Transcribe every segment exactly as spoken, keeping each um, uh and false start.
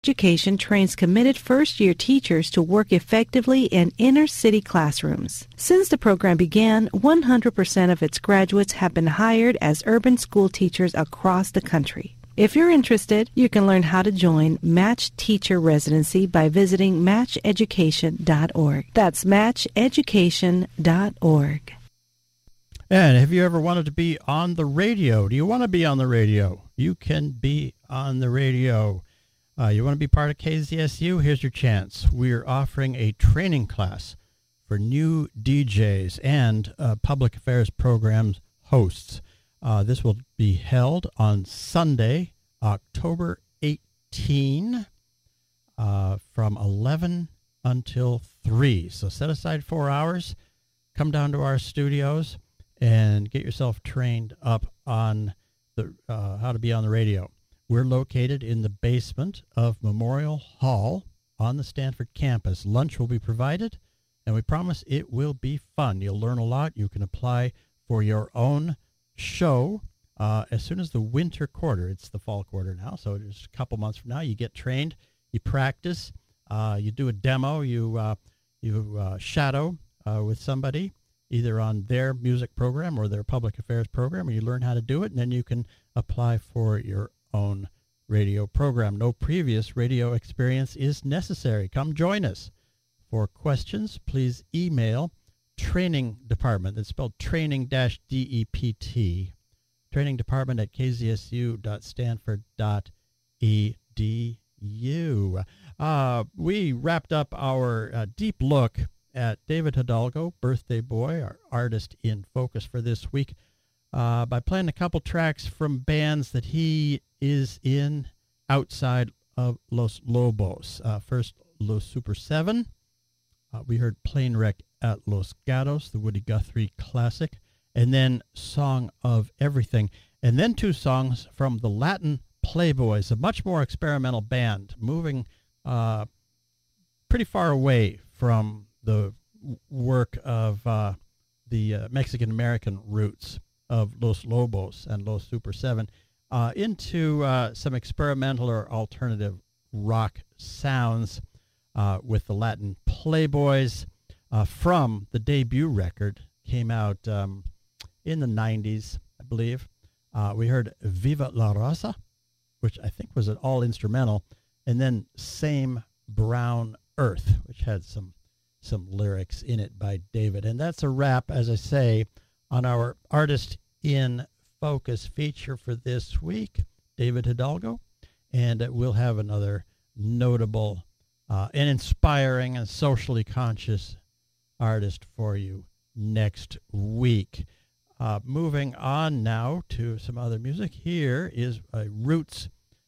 Education trains committed first-year teachers to work effectively in inner-city classrooms. Since the program began, one hundred percent of its graduates have been hired as urban school teachers across the country. If you're interested, you can learn how to join Match Teacher Residency by visiting match education dot org. That's match education dot org. And have you ever wanted to be on the radio? Do you want to be on the radio? You can be on the radio. Uh, you want to be part of K Z S U? Here's your chance. We're offering a training class for new D Js and uh, public affairs programs hosts. Uh, this will be held on Sunday, October eighteenth, uh, from eleven until three. So set aside four hours, come down to our studios, and get yourself trained up on the uh, how to be on the radio. We're located in the basement of Memorial Hall on the Stanford campus. Lunch will be provided, and we promise it will be fun. You'll learn a lot. You can apply for your own show uh, as soon as the winter quarter. It's the fall quarter now, so just a couple months from now, you get trained, you practice, uh, you do a demo, you, uh, you uh, shadow uh, with somebody, either on their music program or their public affairs program, and you learn how to do it, and then you can apply for your own radio program. No previous radio experience is necessary. Come join us. For questions, please email training department. It's spelled training dash D E P T. Training department at k z s u dot stanford dot e d u. Uh, we wrapped up our uh, deep look at David Hidalgo, Birthday Boy, our artist in focus for this week, uh, by playing a couple tracks from bands that he is in outside of Los Lobos. Uh, first, Los Super seven. Uh, we heard Plane Wreck at Los Gatos, the Woody Guthrie classic, and then Song of Everything. And then two songs from the Latin Playboys, a much more experimental band, moving uh, pretty far away from the work of uh, the uh, Mexican-American roots of Los Lobos and Los Super seven, uh, into uh, some experimental or alternative rock sounds uh, with the Latin Playboys uh, from the debut record. Came out um, in the nineties, I believe. Uh, we heard Viva la Raza, which I think was an all-instrumental, and then Same Brown Earth, which had some some lyrics in it by David. And that's a wrap, as I say, on our Artist in Focus feature for this week, David Hidalgo. And we'll have another notable uh, and inspiring and socially conscious artist for you next week. Uh, moving on now to some other music. Here is a roots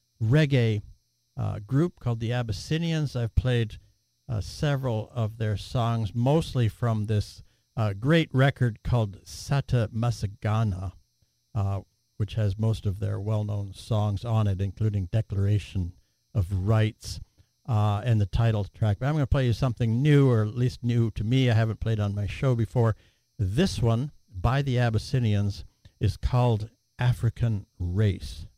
reggae uh, group called the Abyssinians. I've played Uh, several of their songs, mostly from this uh, great record called Sata Masagana, uh, which has most of their well-known songs on it, including Declaration of Rights uh, and the title track. But I'm going to play you something new, or at least new to me. I haven't played on my show before. This one, by the Abyssinians, is called African Race.